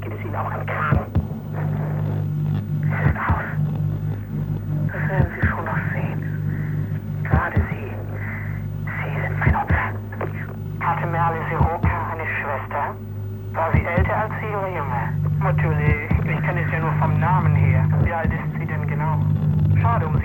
geht es Ihnen auch am Kragen. Es ist aus. Das werden Sie schon noch sehen. Gerade Sie. Sie sind mein Opfer. Hatte Merle Siroka eine Schwester? War sie älter als Sie oder jünger? Natürlich, ich kenne es ja nur vom Namen her. Wie alt ist sie denn genau? Schade um